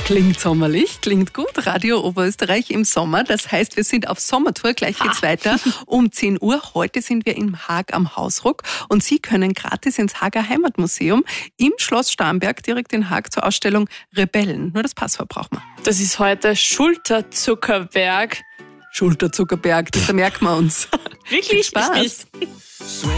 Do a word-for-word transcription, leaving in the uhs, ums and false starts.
Klingt sommerlich, klingt gut. Radio Oberösterreich im Sommer. Das heißt, wir sind auf Sommertour. Gleich geht's weiter um zehn Uhr. Heute sind wir im Haag am Hausruck und Sie können gratis ins Haager Heimatmuseum im Schloss Starnberg direkt in Haag zur Ausstellung Rebellen. Nur das Passwort brauchen wir. Das ist heute Schulterzuckerberg. Schulterzuckerberg, das merken wir uns. Wirklich? Spaß.